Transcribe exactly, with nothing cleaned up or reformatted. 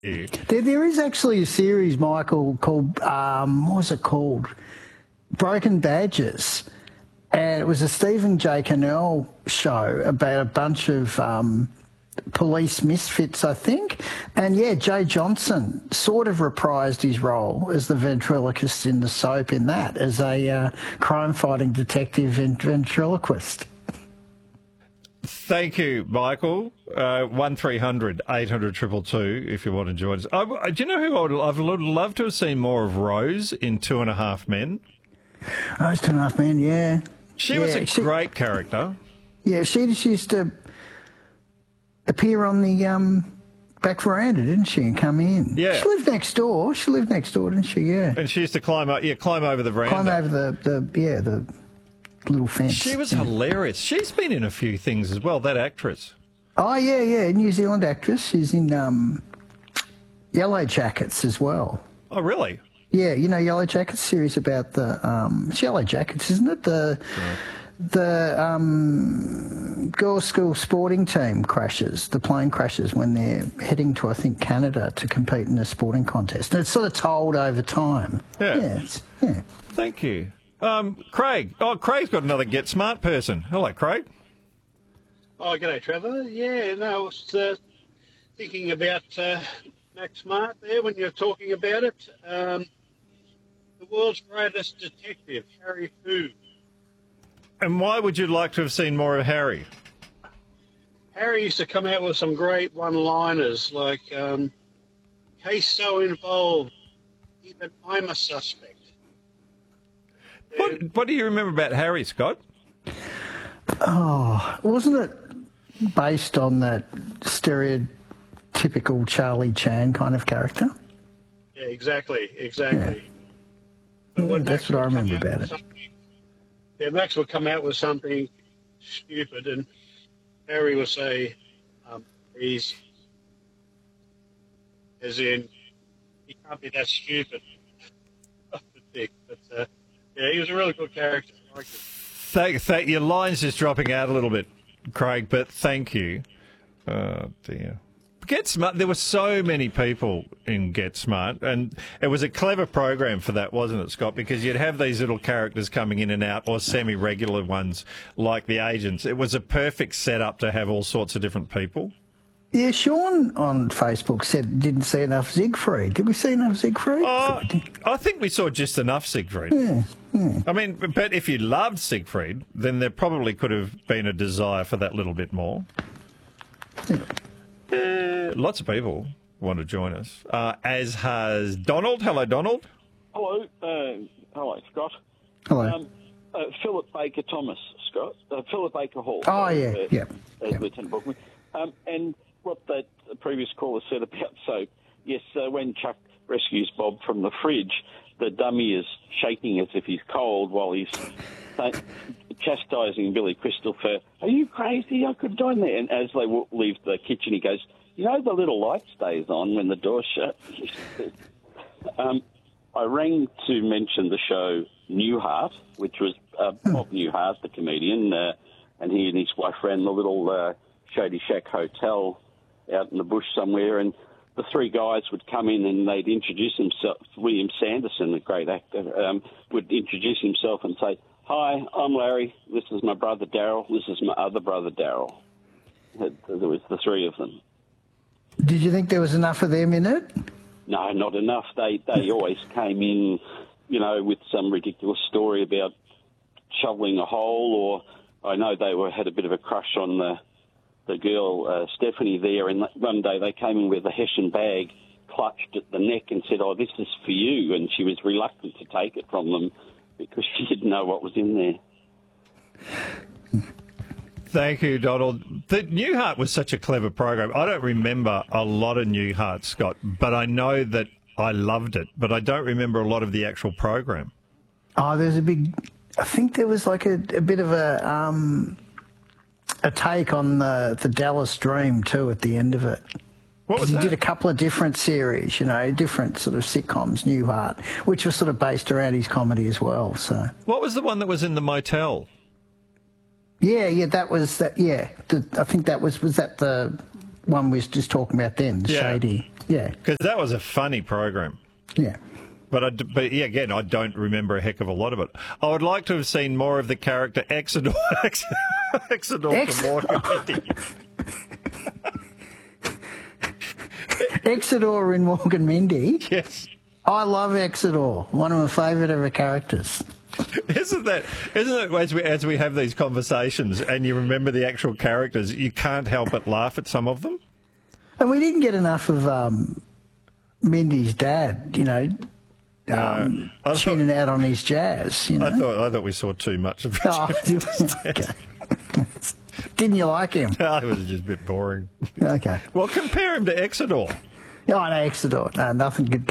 you. There, there is actually a series, Michael, called, um, what was it called? Broken Badges. And it was a Stephen J. Cannell show about a bunch of um, police misfits, I think. And, yeah, Jay Johnson sort of reprised his role as the ventriloquist in the soap in that, as a uh, crime-fighting detective and ventriloquist. Thank you, Michael. Uh, one three hundred eight hundred two two two if you want to join us. I, do you know who I would, I would love to have seen more of Rose in Two and a Half Men? Rose, Two and a Half Men, yeah. She yeah, was a she, great character. Yeah, she just used to appear on the um, back veranda, didn't she, and come in. Yeah. She lived next door. She lived next door, didn't she? Yeah. And she used to climb up, yeah, climb over the veranda. Climb over the, the yeah, the little fence. She was hilarious. She's been in a few things as well, that actress. Oh, yeah, yeah, New Zealand actress. She's in um, Yellow Jackets as well. Oh, really? Yeah, you know, Yellow Jackets series about the um, it's Yellow Jackets, isn't it? The yeah. the um, girls' school sporting team crashes. The plane crashes when they're heading to, I think, Canada to compete in a sporting contest. And it's sort of told over time. Yeah. Yeah. yeah. Thank you. Um, Craig. Oh, Craig's got another Get Smart person. Hello, Craig. Oh, g'day, Trevor. Yeah, no, I was uh, thinking about uh, Max Smart there when you were talking about it. Um, the world's greatest detective, Harry Fu. And why would you like to have seen more of Harry? Harry used to come out with some great one-liners, like, um, case so involved, even I'm a suspect. What, what do you remember about Harry, Scott? Oh, wasn't it based on that stereotypical Charlie Chan kind of character? Yeah, exactly, exactly. Yeah. Yeah, that's what I remember about it. Yeah, Max would come out with something stupid, and Harry would say, um, he's, as in, he can't be that stupid. but, uh, yeah, he was a really good character. I liked it. Thank, thank, your line's just dropping out a little bit, Craig, but thank you. Oh, dear. Get Smart, there were so many people in Get Smart, and it was a clever program for that, wasn't it, Scott? Because you'd have these little characters coming in and out, or semi-regular ones, like the agents. It was a perfect setup to have all sorts of different people. Yeah, Sean on Facebook said didn't see enough Siegfried. Did we see enough Siegfried? Oh, I think we saw just enough Siegfried. Yeah, yeah. I mean, but if you loved Siegfried, then there probably could have been a desire for that little bit more. Yeah. Uh, lots of people want to join us, uh, as has Donald. Hello, Donald. Hello. Uh, hello, Scott. Hello. Um, uh, Philip Baker Thomas, Scott. Uh, Philip Baker Hall. Oh, yeah, uh, yeah. Uh, yeah. Lieutenant Bookman. Um, and what that previous caller said about, so, yes, uh, when Chuck rescues Bob from the fridge, the dummy is shaking as if he's cold while he's chastising Billy Crystal for, are you crazy? I could die in there. And as they leave the kitchen, he goes, you know, the little light stays on when the door's shut. um, I rang to mention the show Newhart, which was uh, Bob Newhart, the comedian, uh, and he and his wife ran the little uh, Shady Shack Hotel out in the bush somewhere, and the three guys would come in and they'd introduce themselves. William Sanderson, a great actor, um, would introduce himself and say, hi, I'm Larry, this is my brother Daryl, this is my other brother Daryl. There was the three of them. Did you think there was enough of them in it? No, not enough. They they always came in, you know, with some ridiculous story about shoveling a hole, or I know they were had a bit of a crush on the the girl uh, Stephanie there, and one day they came in with a Hessian bag, clutched at the neck and said, oh, this is for you, and she was reluctant to take it from them because she didn't know what was in there. Thank you, Donald. The Newhart was such a clever program. I don't remember a lot of Newhart, Scott, but I know that I loved it, but I don't remember a lot of the actual program. Oh, there's a big... I think there was like a, a bit of a um, a take on the, the Dallas Dream, too, at the end of it. What was he that? did a couple of different series, you know, different sort of sitcoms, Newhart, which was sort of based around his comedy as well, so... What was the one that was in the motel? Yeah, yeah, that was that. Yeah, the, I think that was was that the one we was just talking about then, the Yeah. Shady. Yeah, Because that was a funny program. yeah. But, I d but yeah, again, I don't remember a heck of a lot of it. I would like to have seen more of the character Exodore, Exodore Ex- from Morgan Mindy. Exodore in Morgan Mindy. Yes. I love Exodore. One of my favourite ever characters. Isn't that, isn't it, as we, as we have these conversations and you remember the actual characters, you can't help but laugh at some of them? And we didn't get enough of um, Mindy's dad, you know, um, I thought- tuning out on his jazz, you know. I thought, I thought we saw too much of it. Oh, okay. Didn't you like him? It was just a bit boring. Okay. Well, compare him to Exodore. Oh, no, Exodore. No, nothing could